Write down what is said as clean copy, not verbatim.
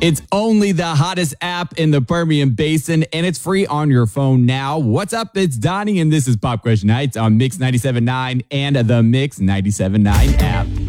It's only the hottest app in the Permian Basin, and it's free on your phone now. What's up? It's Donnie, and this is Pop Question Nights on Mix 97.9 and the Mix 97.9 app.